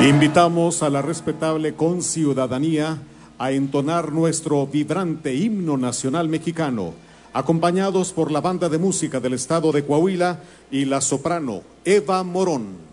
Invitamos a la respetable conciudadanía a entonar nuestro vibrante himno nacional mexicano, acompañados por la banda de música del estado de Coahuila y la soprano Eva Morón.